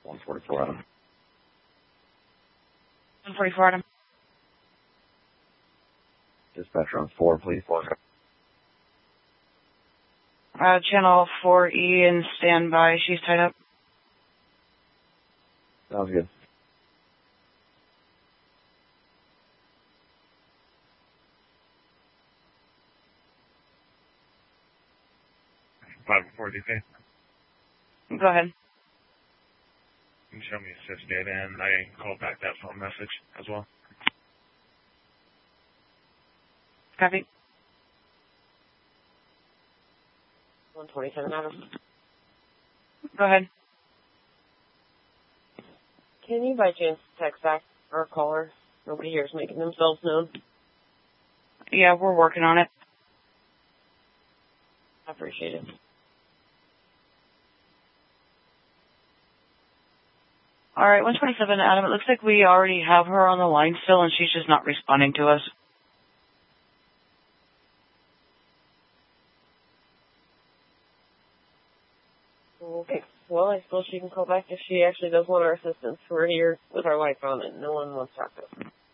144 Adam. 144 Adam. Dispatcher on 4, please. Channel 4E and standby. She's tied up. Sounds good. Five before DP. Go ahead. You can show me assist data, and I can call back that phone message as well. Copy. 127 Adam. Go ahead. Can you by chance text back our caller? Nobody here is making themselves known. Yeah, we're working on it. I appreciate it. All right, 127 Adam. It looks like we already have her on the line still, and she's just not responding to us. Okay. Well, I suppose she can call back if she actually does want our assistance. We're here with our lights on and no one wants to talk to us.